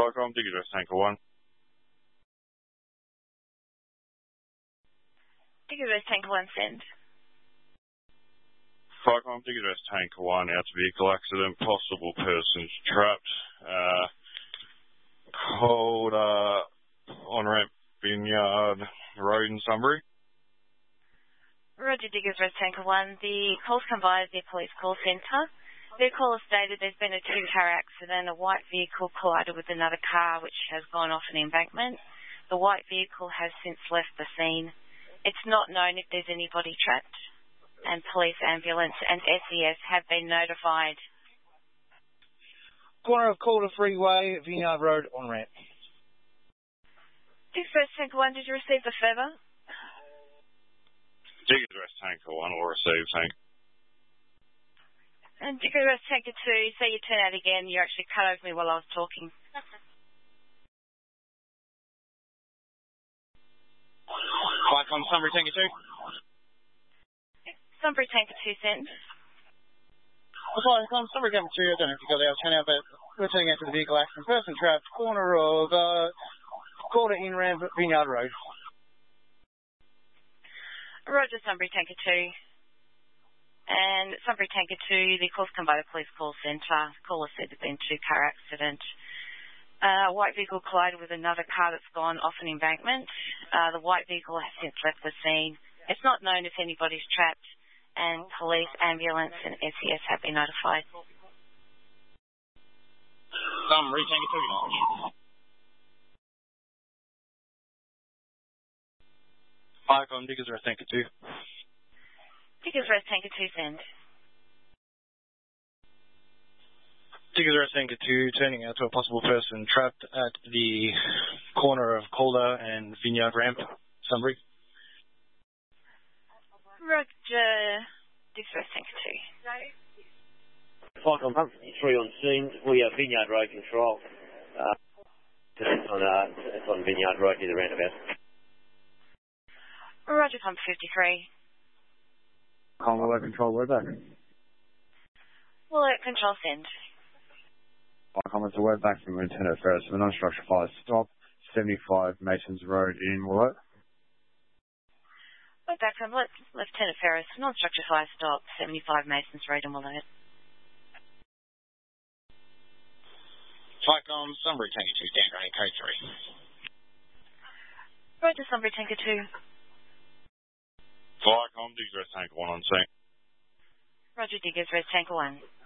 Firecom, dig address Tanker 1. Dig address Tanker 1, send. Firecom, dig address Tanker 1, out to vehicle accident, possible persons trapped. Calder on-ramp Vineyard Road in Sunbury. Roger, dig address Tanker 1. The calls come via the police call centre. Their caller stated there's been a two-car accident. A white vehicle collided with another car which has gone off an embankment. The white vehicle has since left the scene. It's not known if there's anybody trapped, and police, ambulance and SES have been notified. Corner of Calder Freeway, Vineyard Road, on-ramp. Dig address Tanker 1, did you receive the further? Dig address Tanker 1 will receive tank. And dig address Tanker 2, say you turn out again, you actually cut over me while I was talking. Firecom, Sunbury Tanker 2. Sunbury Tanker 2, send. Firecom, Sunbury Tanker 2, I don't know if you got the turn out, but we're turning out to the vehicle accident. Person trapped, corner of Calder in-ramp, Vineyard Road. Roger, Sunbury Tanker 2. And Sunbury Tanker 2, the calls come by the police call centre. Caller said there's been a two-car accident. A white vehicle collided with another car that's gone off an embankment. The white vehicle has since left the scene. It's not known if anybody's trapped, and police, ambulance and SES have been notified. Sunbury Tanker 2. Firecom, dig address Tanker 2. Dig address Tanker 2, send. Dig address Tanker 2, turning out to a possible person trapped at the corner of Calder and Vineyard Ramp, Sunbury. Roger, dig address Tanker 2. Firecom, 3 on scene. We are Vineyard Road control. It's on Vineyard Road near the roundabout. Roger, pump 53. Commonwealth Control, where back? Alert control, send. Comments are word back from Lieutenant Ferris for non-structure fire stop, 75 Masons Road in Wollert. Word back from Lieutenant Ferris, non-structure fire stop, 75 Masons Road in Wollert. Firecom, Sunbury Tanker 2, Tanker Code 3. Roger, Sunbury Tanker 2. Firecom, dig address Tanker 1 on scene. Roger, dig address Tanker 1.